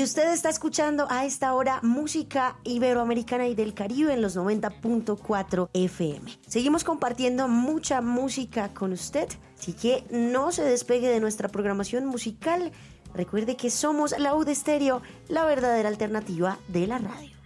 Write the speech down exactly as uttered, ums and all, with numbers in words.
Y usted está escuchando a esta hora música iberoamericana y del Caribe en los noventa punto cuatro F M. Seguimos compartiendo mucha música con usted, así que no se despegue de nuestra programación musical. Recuerde que somos la U D Estéreo, la verdadera alternativa de la radio.